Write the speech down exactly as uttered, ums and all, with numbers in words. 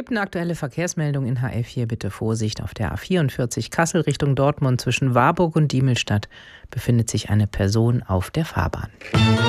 Gibt eine aktuelle Verkehrsmeldung in H F hier. Bitte Vorsicht auf der A vierundvierzig Kassel Richtung Dortmund zwischen Warburg und Diemelstadt befindet sich eine Person auf der Fahrbahn.